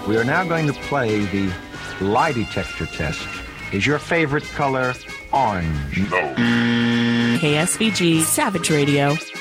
We are now going to play the lie detector test. Is your favorite color orange? No. KSVG Savage Radio.